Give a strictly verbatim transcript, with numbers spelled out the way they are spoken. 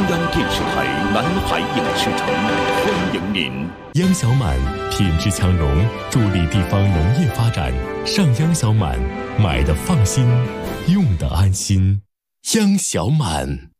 央电视台南海影视城欢迎您。 央小满品质强农，助力地方农业发展。上央小满，买的放心，用的安心。央小满。